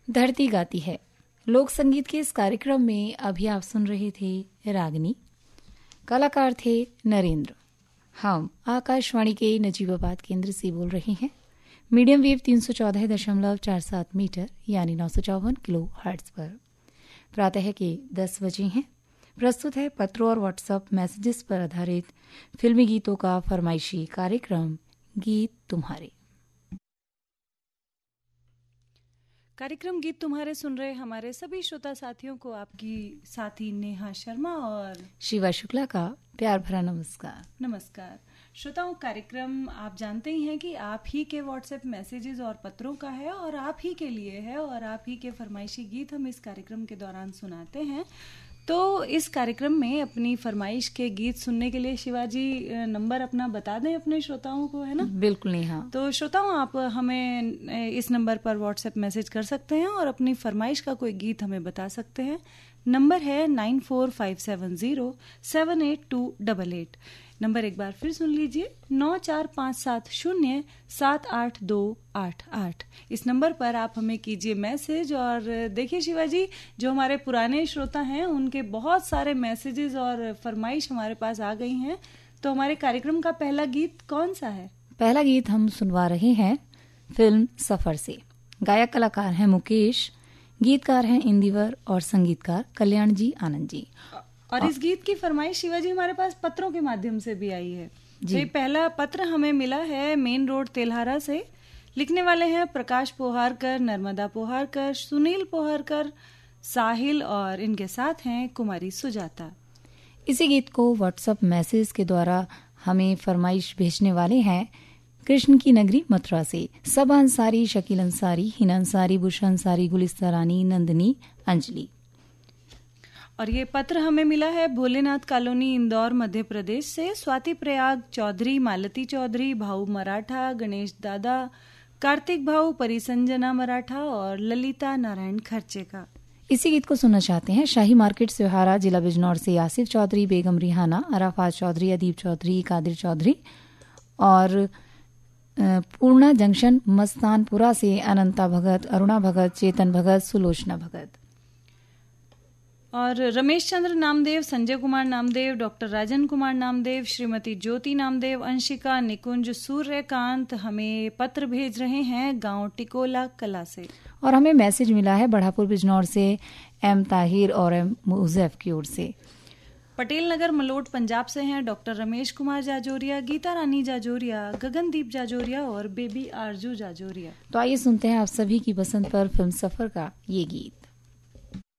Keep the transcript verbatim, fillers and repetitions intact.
धरती गाती है लोक संगीत के इस कार्यक्रम में अभी आप सुन रहे थे रागनी। कलाकार थे नरेंद्र। हम आकाशवाणी के नजीबाबाद केंद्र से बोल रहे हैं। मीडियम वेव तीन सौ चौदह दशमलव चार सात मीटर यानी नौ सौ चौवन किलो हर्ट्ज पर। प्रातः के दस बजे हैं। प्रस्तुत है पत्रों और व्हाट्सएप मैसेजेस पर आधारित फिल्मी गीतों का फरमाइशी कार्यक्रम गीत तुम्हारे। कार्यक्रम गीत तुम्हारे सुन रहे हमारे सभी श्रोता साथियों को आपकी साथी नेहा शर्मा और शिवा शुक्ला का प्यार भरा नमस्कार। नमस्कार श्रोताओं, कार्यक्रम आप जानते ही हैं कि आप ही के व्हाट्सएप मैसेजेस और पत्रों का है और आप ही के लिए है और आप ही के फरमाइशी गीत हम इस कार्यक्रम के दौरान सुनाते हैं। तो इस कार्यक्रम में अपनी फरमाइश के गीत सुनने के लिए शिवाजी नंबर अपना बता दें अपने श्रोताओं को, है ना? बिल्कुल नहीं। हाँ, तो श्रोताओं आप हमें इस नंबर पर व्हाट्सएप मैसेज कर सकते हैं और अपनी फरमाइश का कोई गीत हमें बता सकते हैं। नंबर है nine four five seven zero seven eight to double eight. Number एक बार फिर सुन लीजिए, नौ चार पाँच सात शून्य सात आठ दो आठ आठ। इस नंबर पर आप हमें कीजिए मैसेज। और देखिए शिवाजी, जो हमारे पुराने श्रोता हैं उनके बहुत सारे मैसेजेस और फरमाइश हमारे पास आ गई हैं। तो हमारे कार्यक्रम का पहला गीत कौन सा है? पहला गीत हम सुनवा रहे हैं फिल्म सफर से। गायक कलाकार हैं मुकेश, गीतकार हैं इंदिवर और संगीतकार कल्याण जी आनंद जी। और इस गीत की फरमाइश शिवाजी हमारे पास पत्रों के माध्यम से भी आई है। जी। तो पहला पत्र हमें मिला है मेन रोड तेल्हारा से। लिखने वाले हैं प्रकाश पोहारकर, नर्मदा पोहारकर, सुनील पोहारकर, साहिल और इनके साथ हैं कुमारी सुजाता। इसी गीत को व्हाट्सएप मैसेज के द्वारा हमें फरमाइश भेजने वाले हैं कृष्ण की नगरी मथुरा से सबा अंसारी, शकील अंसारी, हिना अंसारी, बुशा अंसारी, गुलिस्ता रानी, नंदनी, अंजलि। और ये पत्र हमें मिला है भोलेनाथ कॉलोनी, इंदौर, मध्य प्रदेश से स्वाति प्रयाग चौधरी, मालती चौधरी, भाऊ मराठा, गणेश दादा, कार्तिक भाऊ, परिसंजना मराठा और ललिता नारायण खर्चे का। इसी गीत को सुनना चाहते हैं शाही मार्केट सिहारा, जिला बिजनौर से आसिफ चौधरी, बेगम रिहाना, अराफात चौधरी, अदीब चौधरी, कादिर चौधरी और पूर्णा जंक्शन मस्तानपुरा से अनंता भगत, अरुणा भगत, चेतन भगत, सुलोचना भगत। और रमेश चंद्र नामदेव, संजय कुमार नामदेव, डॉक्टर राजन कुमार नामदेव, श्रीमती ज्योति नामदेव, अंशिका, निकुंज, सूर्यकांत हमें पत्र भेज रहे हैं गांव टिकोला कला से। और हमें मैसेज मिला है बढ़ापुर बिजनौर से एम ताहिर और एम मुजैफ की ओर से। पटेल नगर मलोट पंजाब से हैं डॉक्टर रमेश कुमार जाजोरिया, गीता रानी जाजोरिया, गगनदीप जाजोरिया और बेबी आरजू जाजोरिया। तो आइए सुनते हैं आप सभी की पसंद पर फिल्म सफर का ये गीत।